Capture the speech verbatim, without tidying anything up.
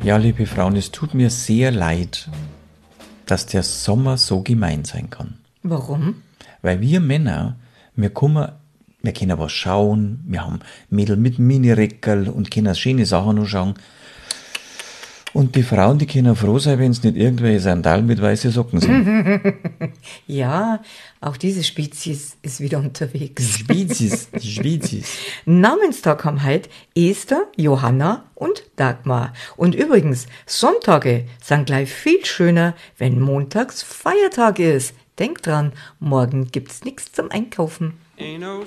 Ja, liebe Frauen, es tut mir sehr leid, dass der Sommer so gemein sein kann. Warum? Weil wir Männer, wir kommen, wir können was schauen, wir haben Mädel mit Mini-Reckerl und können schöne Sachen anschauen. Und die Frauen, die können froh sein, wenn es nicht irgendwelche Sandalen mit weißen Socken sind. Ja, auch diese Spezies ist wieder Die unterwegs. Spezies, die Spezies. Namenstag haben heute Esther, Johanna und Dagmar. Und übrigens, Sonntage sind gleich viel schöner, wenn montags Feiertag ist. Denkt dran, morgen gibt's nichts zum Einkaufen.